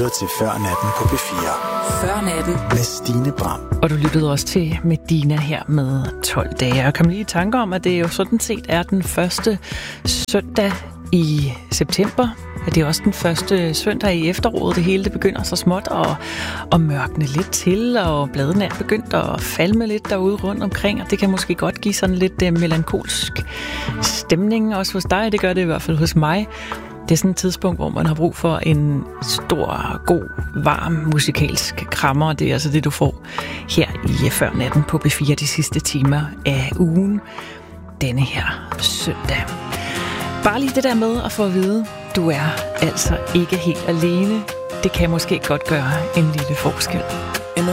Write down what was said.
lytter til Før Natten på P4. Før Natten med Stine Bram. Og du lyttede også til Medina her med 12 dage. Og kom lige i tanke om, at det jo sådan set er den første søndag i september. Det er også den første søndag i efteråret. Det hele det begynder så småt at mørkne lidt til, og bladene er begyndt at falme lidt derude rundt omkring, og det kan måske godt give sådan lidt melankolsk stemning også hos dig. Det gør det i hvert fald hos mig. Det er sådan et tidspunkt, hvor man har brug for en stor, god, varm musikalsk krammer. Det er altså det, du får her i Før Natten på P4 de sidste timer af ugen. Denne her søndag. Bare lige det der med at få at vide, du er altså ikke helt alene. Det kan måske godt gøre en lille forskel.